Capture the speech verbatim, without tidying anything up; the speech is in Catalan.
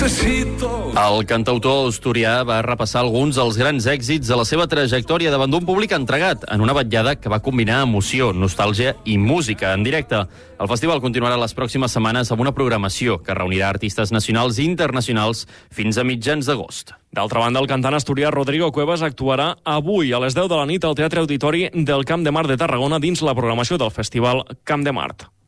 El cantautor asturià va repassar alguns dels grans èxits de la seva trajectòria davant d'un públic entregat en una vetllada que va combinar emoció, nostàlgia i música en directe. El festival continuarà les pròximes setmanes amb una programació que reunirà artistes nacionals i internacionals fins a mitjans d'agost. D'altra banda, el cantant asturià Rodrigo Cuevas actuarà avui a les deu de la nit al Teatre Auditori del Camp de Mart de Tarragona dins la programació del Festival Camp de Mart.